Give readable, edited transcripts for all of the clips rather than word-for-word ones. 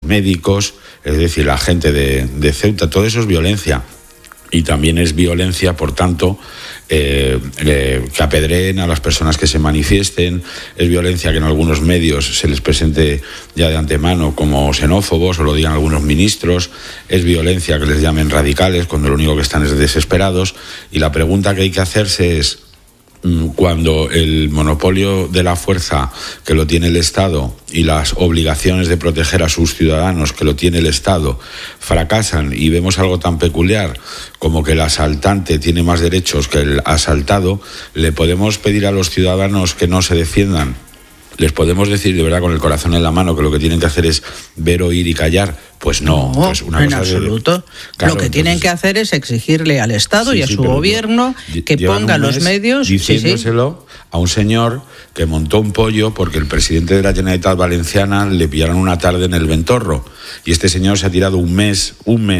médicos, es decir, la gente de Ceuta, todo eso es violencia. Y también es violencia, por tanto, que apedreen a las personas que se manifiesten, es violencia que en algunos medios se les presente ya de antemano como xenófobos o lo digan algunos ministros, es violencia que les llamen radicales cuando lo único que están es desesperados. Y la pregunta que hay que hacerse es, cuando el monopolio de la fuerza que lo tiene el Estado y las obligaciones de proteger a sus ciudadanos que lo tiene el Estado fracasan y vemos algo tan peculiar como que el asaltante tiene más derechos que el asaltado, ¿le podemos pedir a los ciudadanos que no se defiendan? ¿Les podemos decir de verdad con el corazón en la mano que lo que tienen que hacer es ver, oír y callar? Pues no. Pues una en cosa absoluto. Claro, lo que tienen que hacer es exigirle al Estado y a su gobierno que ponga los medios... Diciéndoselo a un señor que montó un pollo porque el presidente de la Generalitat Valenciana le pillaron una tarde en el Ventorro. Y este señor se ha tirado un mes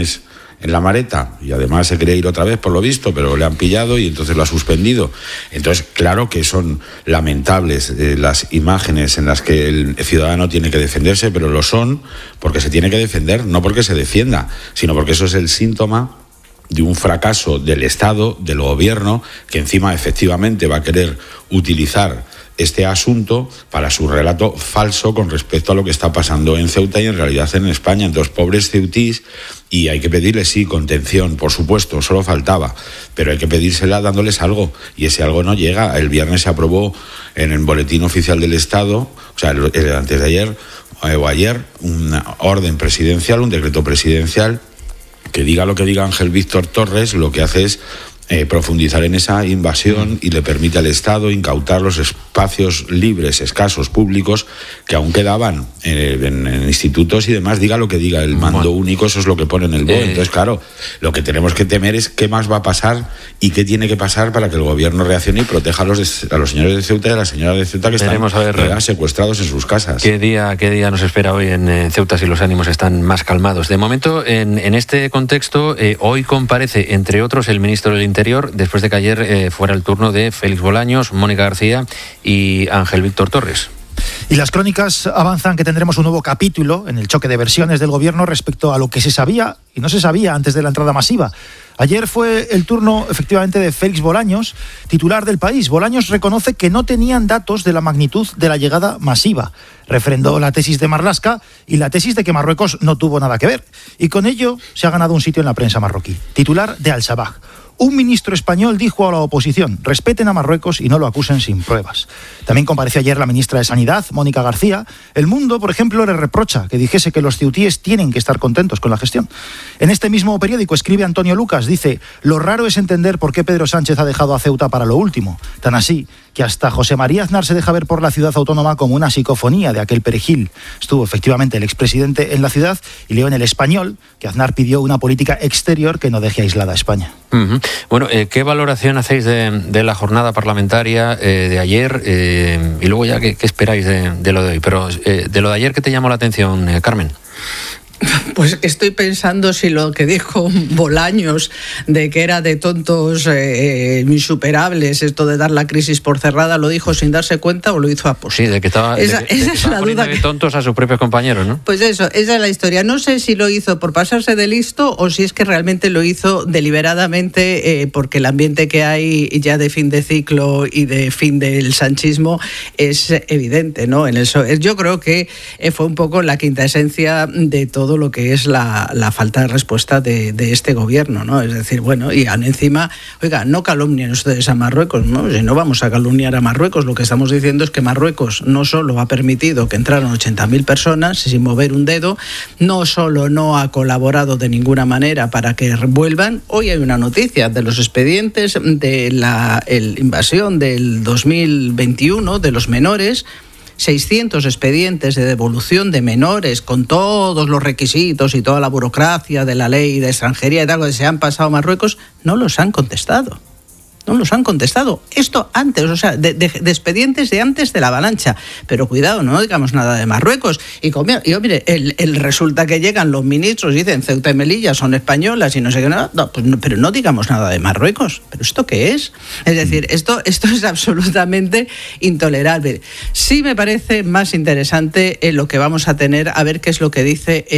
en la Mareta, y además se quería ir otra vez por lo visto, pero le han pillado y entonces lo ha suspendido. Entonces, claro que son lamentables las imágenes en las que el ciudadano tiene que defenderse, pero lo son porque se tiene que defender, no porque se defienda, sino porque eso es el síntoma de un fracaso del Estado, del gobierno, que encima efectivamente va a querer utilizar este asunto para su relato falso con respecto a lo que está pasando en Ceuta y en realidad en España. Entonces, pobres ceutís, y hay que pedirles, sí, contención, por supuesto, solo faltaba, pero hay que pedírsela dándoles algo, y ese algo no llega. El viernes se aprobó en el Boletín Oficial del Estado, o sea, antes de ayer o ayer, una orden presidencial, un decreto presidencial, que diga lo que diga Ángel Víctor Torres, lo que hace es profundizar en esa invasión y le permite al Estado incautar los espacios libres, escasos, públicos, que aún quedaban en institutos y demás. Diga lo que diga el mando único, eso es lo que pone en el BOE. Entonces, claro, lo que tenemos que temer es qué más va a pasar y qué tiene que pasar para que el gobierno reaccione y proteja a los señores de Ceuta y a las señoras de Ceuta que están secuestrados en sus casas. ¿Qué día nos espera hoy en Ceuta si los ánimos están más calmados? De momento, en este contexto, hoy comparece, entre otros, el ministro del Interior, después de que ayer fuera el turno de Félix Bolaños, Mónica García y Ángel Víctor Torres. Y las crónicas avanzan que tendremos un nuevo capítulo en el choque de versiones del gobierno respecto a lo que se sabía y no se sabía antes de la entrada masiva. Ayer fue el turno, efectivamente, de Félix Bolaños, titular del País. Bolaños reconoce que no tenían datos de la magnitud de la llegada masiva. Refrendó la tesis de Marlaska y la tesis de que Marruecos no tuvo nada que ver. Y con ello se ha ganado un sitio en la prensa marroquí. Titular de Al-Sabah. Un ministro español dijo a la oposición: respeten a Marruecos y no lo acusen sin pruebas. También compareció ayer la ministra de Sanidad, Mónica García. El Mundo, por ejemplo, le reprocha que dijese que los ceutíes tienen que estar contentos con la gestión. En este mismo periódico escribe Antonio Lucas, dice: lo raro es entender por qué Pedro Sánchez ha dejado a Ceuta para lo último. Tan así que hasta José María Aznar se deja ver por la ciudad autónoma como una psicofonía de aquel perejil. Estuvo efectivamente el expresidente en la ciudad y leo en El Español que Aznar pidió una política exterior que no deje aislada a España. Uh-huh. Bueno, ¿qué valoración hacéis de la jornada parlamentaria de ayer? Y luego ya, ¿qué esperáis de lo de hoy? Pero de lo de ayer, ¿qué te llamó la atención, Carmen? Pues estoy pensando si lo que dijo Bolaños de que era de tontos insuperables, esto de dar la crisis por cerrada, ¿lo dijo sin darse cuenta o lo hizo a posta? Sí, de que estaba poniendo de tontos a sus propios compañeros, ¿no? Pues eso, esa es la historia. No sé si lo hizo por pasarse de listo o si es que realmente lo hizo deliberadamente porque el ambiente que hay ya de fin de ciclo y de fin del sanchismo es evidente, ¿no? Yo creo que fue un poco la quinta esencia de todo lo que es la falta de respuesta de este gobierno, ¿no? Es decir, bueno, y encima, oiga, no calumnien ustedes a Marruecos, ¿no? Si no vamos a calumniar a Marruecos, lo que estamos diciendo es que Marruecos no solo ha permitido que entraran 80.000 personas sin mover un dedo, no solo no ha colaborado de ninguna manera para que vuelvan. Hoy hay una noticia de los expedientes de la invasión del 2021 de los menores. 600 expedientes de devolución de menores con todos los requisitos y toda la burocracia de la ley de extranjería y tal que se han pasado a Marruecos, no los han contestado. No los han contestado. Esto antes, o sea, de expedientes de antes de la avalancha. Pero cuidado, no digamos nada de Marruecos. Y mire, resulta que llegan los ministros y dicen Ceuta y Melilla son españolas y no sé qué nada. No, pues no, pero no digamos nada de Marruecos. ¿Pero esto qué es? Es decir, esto es absolutamente intolerable. Sí me parece más interesante lo que vamos a tener, a ver qué es lo que dice